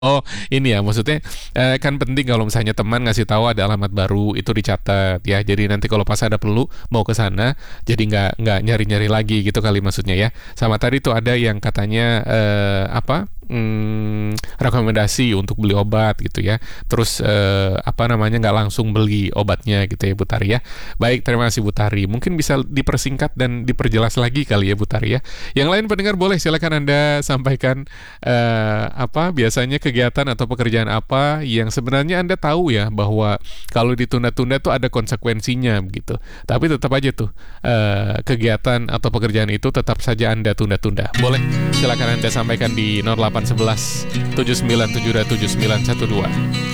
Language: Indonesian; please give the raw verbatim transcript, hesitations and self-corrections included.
Oh, ini ya maksudnya, eee, kan penting kalau misalnya teman ngasih tahu ada alamat baru itu dicatat ya. Jadi nanti kalau pas ada perlu mau ke sana, jadi nggak nggak nyari-nyari lagi gitu kali maksudnya ya. Sama tadi tuh ada yang katanya, eee, apa, mmm, rekomendasi untuk beli obat gitu ya. Terus, eee, apa namanya, nggak langsung beli obatnya gitu ya Bu Tari ya. Baik, terima kasih Bu Tari. Mungkin bisa dipersingkat dan diperjelas lagi kali ya Bu Tari ya. Yang lain pendengar boleh silakan Anda sampaikan, eee, apa, biasanya kegiatan atau pekerjaan apa yang sebenarnya Anda tahu ya bahwa kalau ditunda-tunda tuh ada konsekuensinya begitu. Tapi tetap aja tuh, eee, kegiatan atau pekerjaan itu tetap saja Anda tunda-tunda. Boleh silakan Anda sampaikan di nol delapan satu satu tujuh sembilan tujuh dua tujuh sembilan satu dua.